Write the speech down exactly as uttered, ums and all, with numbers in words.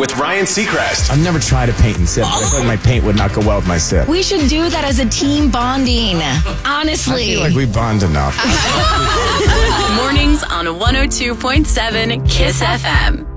with Ryan Seacrest. I've never tried to paint and sip. I feel like my paint would not go well with my sip. We should do that as a team bonding. Honestly. I feel like we bond enough. Mornings on one oh two point seven Kiss F M.